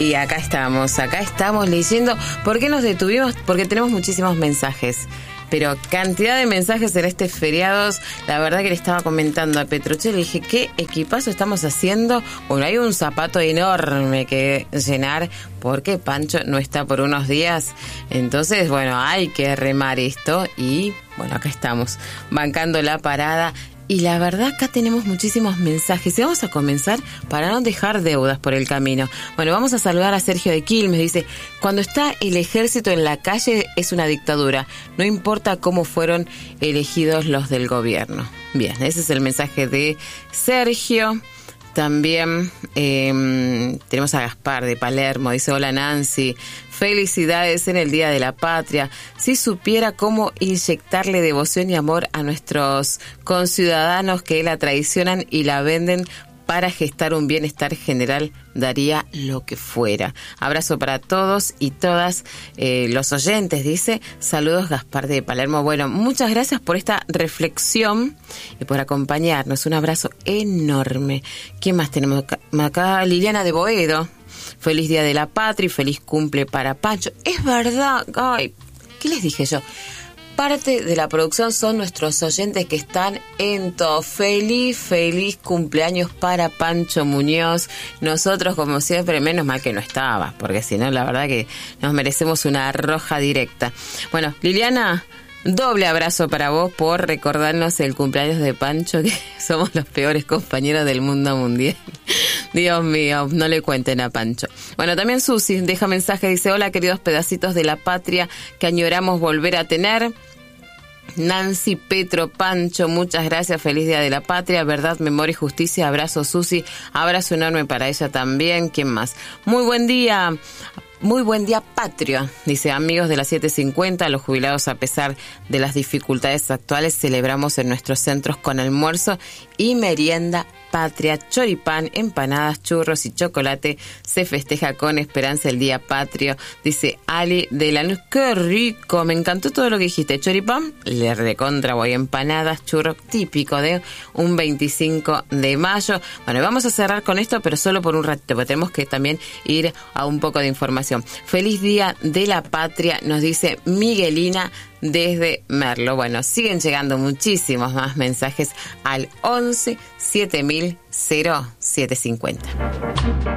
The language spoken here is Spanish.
Y acá estamos leyendo. ¿Por qué nos detuvimos? Porque tenemos muchísimos mensajes. Pero cantidad de mensajes en este feriados. La verdad que le estaba comentando a Petrucci, le dije, ¿qué equipazo estamos haciendo? Bueno, hay un zapato enorme que llenar porque Pancho no está por unos días. Entonces, bueno, hay que remar esto y, bueno, acá estamos, bancando la parada. Y la verdad acá tenemos muchísimos mensajes y vamos a comenzar para no dejar deudas por el camino. Bueno, vamos a saludar a Sergio de Quilmes. Dice, cuando está el ejército en la calle es una dictadura, no importa cómo fueron elegidos los del gobierno. Bien, ese es el mensaje de Sergio. También tenemos a Gaspar de Palermo, dice, hola Nancy, felicidades en el Día de la Patria. Si supiera cómo inyectarle devoción y amor a nuestros conciudadanos que la traicionan y la venden para gestar un bienestar general, daría lo que fuera. Abrazo para todos y todas los oyentes, dice. Saludos, Gaspar de Palermo. Bueno, muchas gracias por esta reflexión y por acompañarnos. Un abrazo enorme. ¿Quién más tenemos acá? Liliana de Boedo. Feliz Día de la Patria y feliz cumple para Pancho. Es verdad. Ay, ¿qué les dije yo? Parte de la producción son nuestros oyentes que están en todo. Feliz cumpleaños para Pancho Muñoz. Nosotros, como siempre, menos mal que no estabas, porque si no, la verdad que nos merecemos una roja directa. Bueno, Liliana, doble abrazo para vos por recordarnos el cumpleaños de Pancho, que somos los peores compañeros del mundo mundial. Dios mío, no le cuenten a Pancho. Bueno, también Susi deja mensaje, dice, hola queridos pedacitos de la patria que añoramos volver a tener. Nancy, Petro, Pancho, muchas gracias, feliz Día de la Patria, verdad, memoria y justicia, abrazo Susi, abrazo enorme para ella también. ¿Quién más? Muy buen día patrio, dice, amigos de las 7:50, los jubilados a pesar de las dificultades actuales celebramos en nuestros centros con almuerzo y merienda patria, choripán, empanadas, churros y chocolate. Se festeja con esperanza el Día Patrio, dice Ali de Lanús. ¡Qué rico! Me encantó todo lo que dijiste. Choripán, le recontra voy. Empanadas, churros, típico de un 25 de mayo. Bueno, vamos a cerrar con esto, pero solo por un ratito, porque tenemos que también ir a un poco de información. Feliz Día de la Patria, nos dice Miguelina desde Merlo. Bueno, siguen llegando muchísimos más mensajes al 11 7000 0750.